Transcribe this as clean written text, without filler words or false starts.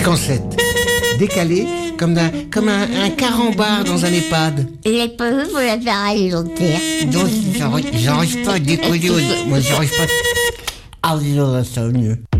Scansette. Décalé comme un carambar dans un EHPAD. Il est pas vu pour la faire alimentaire. Donc, j'arrive pas à décoller. Moi, j'arrive pas. Ah, ça va mieux.